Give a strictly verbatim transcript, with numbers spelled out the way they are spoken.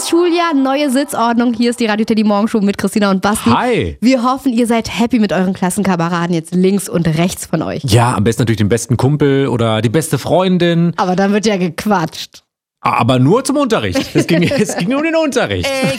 Neues Schuljahr, neue Sitzordnung. Hier ist die Radio Teddy Morgenshow mit Christina und Basti. Hi. Wir hoffen, ihr seid happy mit euren Klassenkameraden jetzt links und rechts von euch. Ja, am besten natürlich den besten Kumpel oder die beste Freundin. Aber dann wird ja gequatscht. Aber nur zum Unterricht. Es ging, es ging nur um den Unterricht.